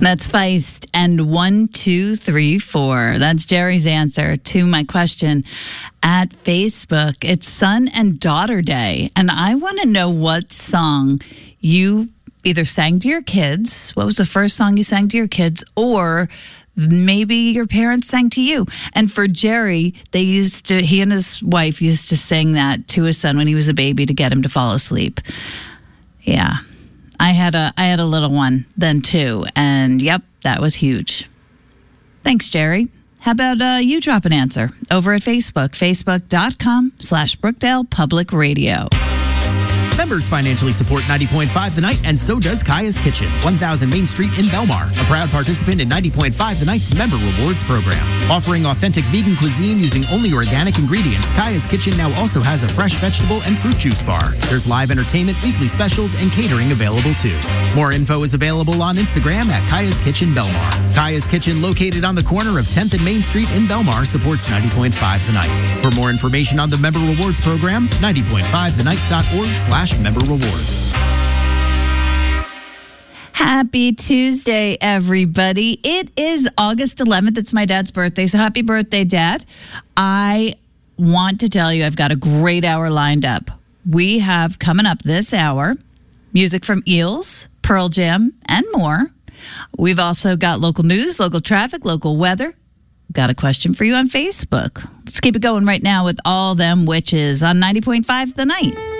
That's Feist and 1, 2, 3, 4. That's Jerry's answer to my question at Facebook. It's Son and Daughter Day, and I want to know what song you either sang to your kids. What was the first song you sang to your kids, or maybe your parents sang to you? And for Jerry, he and his wife used to sing that to his son when he was a baby to get him to fall asleep. Yeah. I had a little one then too, and yep, that was huge. Thanks, Jerry. How about you drop an answer over at Facebook, facebook.com/Brookdale Public Radio. Members financially support 90.5 The Night, and so does Kaya's Kitchen, 1000 Main Street in Belmar, a proud participant in 90.5 The Night's Member Rewards program. Offering authentic vegan cuisine using only organic ingredients, Kaya's Kitchen now also has a fresh vegetable and fruit juice bar. There's live entertainment, weekly specials, and catering available too. More info is available on Instagram at Kaya's Kitchen Belmar. Kaya's Kitchen, located on the corner of 10th and Main Street in Belmar, supports 90.5 The Night. For more information on the Member Rewards program, 90.5thenight.org/member rewards. Happy Tuesday, everybody. It is August 11th. It's my dad's birthday, so happy birthday, Dad. I want to tell you I've got a great hour lined up. We have coming up this hour music from Eels, Pearl Jam, and more. We've also got local news, local traffic, local weather. Got a question for you on Facebook. Let's keep it going right now with All Them Witches on 90.5 The Night.